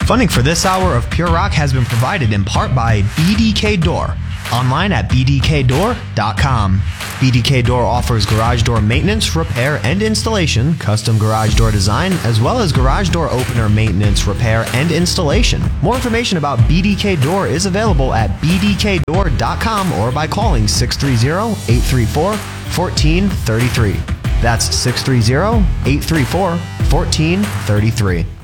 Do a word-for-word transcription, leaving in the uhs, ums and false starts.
Funding for this hour of Pure Rock has been provided in part by B D K Door, online at b d k door dot com. B D K Door offers garage door maintenance, repair, and installation, custom garage door design, as well as garage door opener maintenance, repair, and installation. More information about B D K Door is available at b d k door dot com or by calling six three zero, eight three four, one four three three. That's six three zero, eight three four, one four three three.